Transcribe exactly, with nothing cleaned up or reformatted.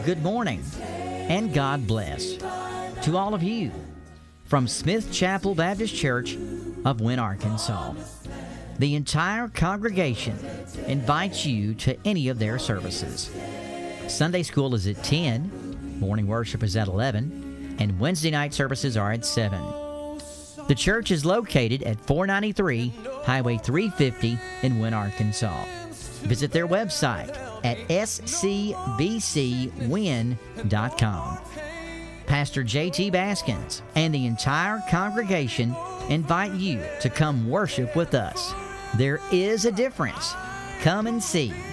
Good morning, and God bless to all of you from Smith Chapel Baptist Church of Wynne, Arkansas. The entire congregation invites you to any of their services. Sunday school is at ten, morning worship is at eleven, and Wednesday night services are at seven. The church is located at four ninety-three Highway three fifty in Wynne, Arkansas. Visit their website at s c b c win dot com. Pastor J T Baskins and the entire congregation invite you to come worship with us. There is a difference. Come and see.